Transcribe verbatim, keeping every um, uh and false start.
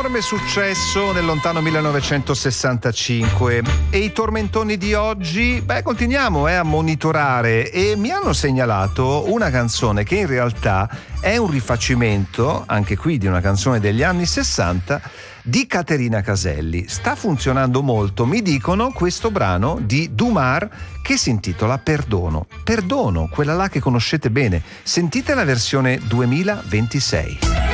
enorme successo nel lontano millenovecentosessantacinque e i tormentoni di oggi, beh, continuiamo eh, a monitorare, e mi hanno segnalato una canzone che in realtà è un rifacimento, anche qui di una canzone degli anni sessanta, di Caterina Caselli. Sta funzionando molto, mi dicono, questo brano di Dumar che si intitola Perdono. Perdono, quella là che conoscete bene. Sentite la versione duemilaventisei.